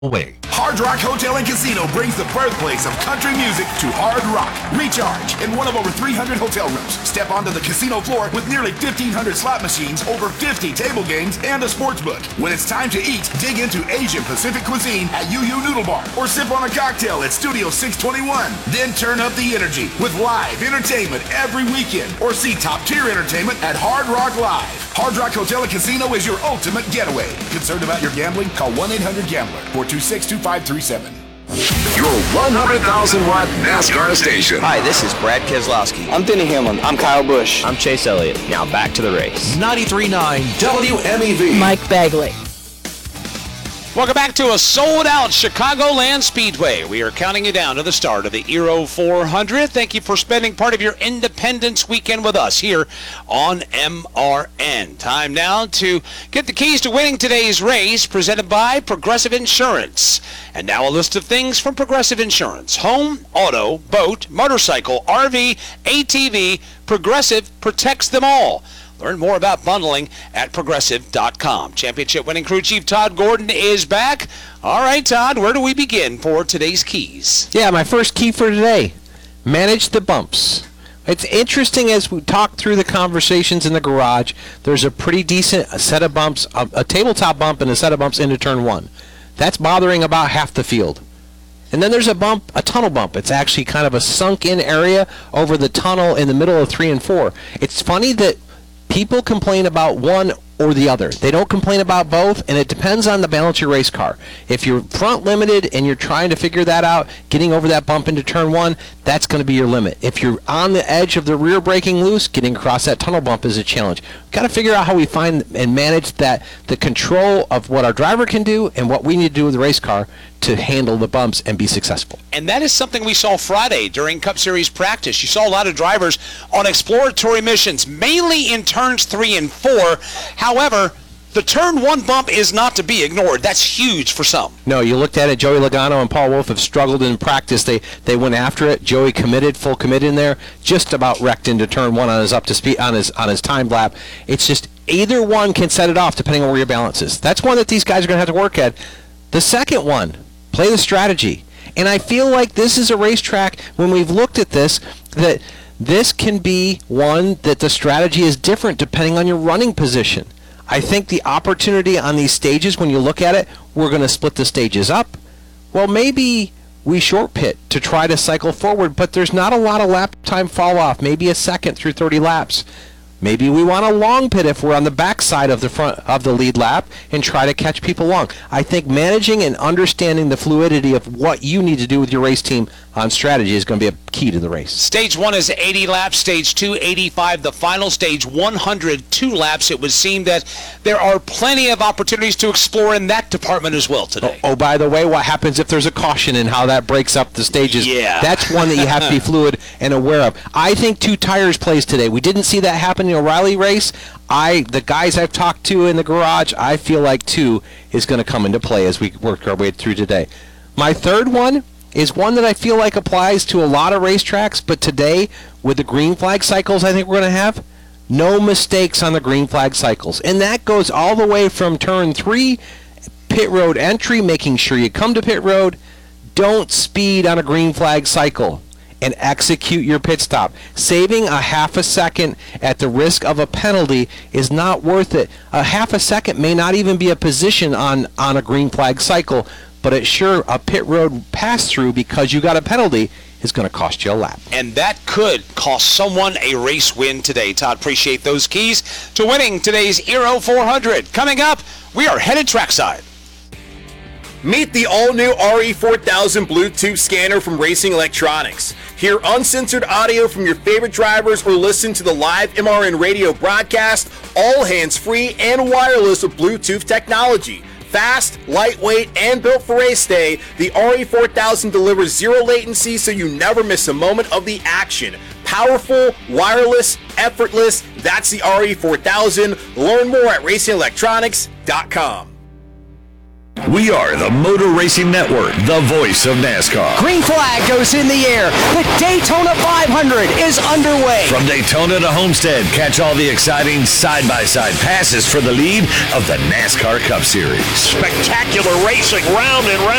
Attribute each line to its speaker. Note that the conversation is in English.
Speaker 1: Way.
Speaker 2: Hard Rock Hotel and Casino brings the birthplace of country music to Hard Rock. Recharge in one of over 300 hotel rooms. Step onto the casino floor with nearly 1,500 slot machines, over 50 table games, and a sports book. When it's time to eat, dig into Asian Pacific cuisine at Yu Yu Noodle Bar or sip on a cocktail at Studio 621. Then turn up the energy with live entertainment every weekend or see top-tier entertainment at Hard Rock Live. Hard Rock Hotel and Casino is your ultimate getaway. Concerned about your gambling? Call 1-800-GAMBLER, 426-2537.
Speaker 3: Your 100,000-watt NASCAR station.
Speaker 4: Hi, this is Brad Keselowski.
Speaker 5: I'm Denny Hamlin. I'm Kyle Busch.
Speaker 4: I'm Chase Elliott. Now back to the race.
Speaker 1: 93.9 WMEV.
Speaker 6: Mike Bagley.
Speaker 7: Welcome back to a sold-out Chicagoland Speedway. We are counting you down to the start of the Aero 400. Thank you for spending part of your Independence weekend with us here on MRN. Time now to get the keys to winning today's race, presented by Progressive Insurance. And now a list of things from Progressive Insurance. Home, auto, boat, motorcycle, RV, ATV, Progressive protects them all. Learn more about bundling at Progressive.com. Championship winning crew chief Todd Gordon is back. All right, Todd, where do we begin for today's keys?
Speaker 8: Yeah, my first key for today, manage the bumps. It's interesting as we talk through the conversations in the garage, there's a pretty decent set of bumps, a tabletop bump and a set of bumps into turn one. That's bothering about half the field. And then there's a bump, a tunnel bump. It's actually kind of a sunk-in area over the tunnel in the middle of 3 and 4. It's funny that people complain about one or the other. They don't complain about both, and it depends on the balance of your race car. If you're front limited and you're trying to figure that out, getting over that bump into turn one, that's going to be your limit. If you're on the edge of the rear braking loose, getting across that tunnel bump is a challenge. We've got to figure out how we find and manage that, the control of what our driver can do and what we need to do with the race car to handle the bumps and be successful.
Speaker 7: And that is something we saw Friday during Cup Series practice. You saw a lot of drivers on exploratory missions, mainly in turns 3 and 4. However, the turn 1 bump is not to be ignored. That's huge for some.
Speaker 8: No, you looked at it, Joey Logano and Paul Wolf have struggled in practice. They went after it. Joey committed, full commit in there, just about wrecked into turn 1 on his up to speed on his time lap. It's just either one can set it off depending on where your balance is. That's one that these guys are going to have to work at. The second one, play the strategy. And I feel like this is a racetrack, when we've looked at this, that this can be one that the strategy is different depending on your running position. I think the opportunity on these stages, when you look at it, we're going to split the stages up. Well, maybe we short pit to try to cycle forward, but there's not a lot of lap time fall off, maybe a second through 30 laps. Maybe we want a long pit if we're on the backside of the front of the lead lap and try to catch people long. I think managing and understanding the fluidity of what you need to do with your race team on strategy is going to be a key to the race.
Speaker 7: Stage 1 is 80 laps, stage 2, 85. The final stage, 102 laps. It would seem that there are plenty of opportunities to explore in that department as well today.
Speaker 8: Oh, by the way, what happens if there's a caution and how that breaks up the stages?
Speaker 7: Yeah.
Speaker 8: That's one that you have to be fluid and aware of. I think 2 tires plays today. We didn't see that happen in the O'Reilly race. The guys I've talked to in the garage, I feel like 2 is going to come into play as we work our way through today. My third one is one that I feel like applies to a lot of racetracks, but today, with the green flag cycles I think we're going to have, no mistakes on the green flag cycles. And that goes all the way from turn 3, pit road entry, making sure you come to pit road, don't speed on a green flag cycle, and execute your pit stop. Saving a half a second at the risk of a penalty is not worth it. A half a second may not even be a position on a green flag cycle, but it's sure a pit road pass-through because you got a penalty is going to cost you a lap.
Speaker 7: And that could cost someone a race win today. Todd, appreciate those keys to winning today's Aero 400. Coming up, we are headed trackside.
Speaker 9: Meet the all-new RE4000 Bluetooth scanner from Racing Electronics. Hear uncensored audio from your favorite drivers or listen to the live MRN radio broadcast, all hands-free and wireless with Bluetooth technology. Fast, lightweight, and built for race day, the RE4000 delivers zero latency so you never miss a moment of the action. Powerful, wireless, effortless, that's the RE4000. Learn more at racingelectronics.com.
Speaker 3: We are the Motor Racing Network, the voice of NASCAR.
Speaker 6: Green flag goes in the air. The Daytona 500 is underway.
Speaker 3: From Daytona to Homestead, catch all the exciting side-by-side passes for the lead of the NASCAR Cup Series.
Speaker 10: Spectacular racing round and round.